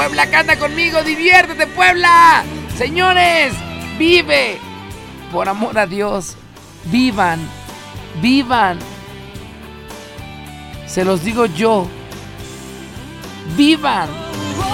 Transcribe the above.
Puebla, canta conmigo, diviértete, Puebla. Señores, vive. Por amor a Dios, vivan, vivan. Se los digo yo, vivan.